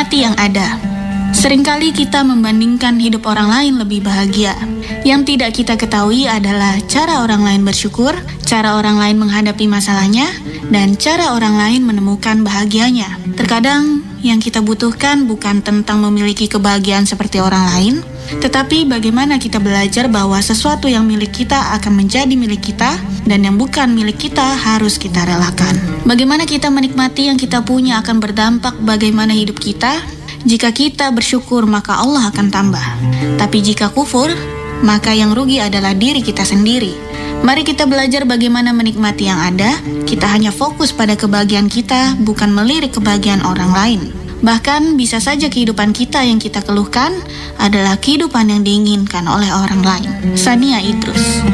Menikmati yang ada. Seringkali kita membandingkan hidup orang lain lebih bahagia. Yang tidak kita ketahui adalah cara orang lain bersyukur, cara orang lain menghadapi masalahnya, dan cara orang lain menemukan bahagianya. Terkadang yang kita butuhkan bukan tentang memiliki kebahagiaan seperti orang lain, tetapi bagaimana kita belajar bahwa sesuatu yang milik kita akan menjadi milik kita, dan yang bukan milik kita harus kita relakan. Bagaimana kita menikmati yang kita punya akan berdampak bagaimana hidup kita. Jika kita bersyukur, maka Allah akan tambah. Tapi jika kufur, maka yang rugi adalah diri kita sendiri. Mari kita belajar bagaimana menikmati yang ada. Kita hanya fokus pada kebahagiaan kita, bukan melirik kebahagiaan orang lain. Bahkan bisa saja kehidupan kita yang kita keluhkan adalah kehidupan yang diinginkan oleh orang lain. Sania Idrus.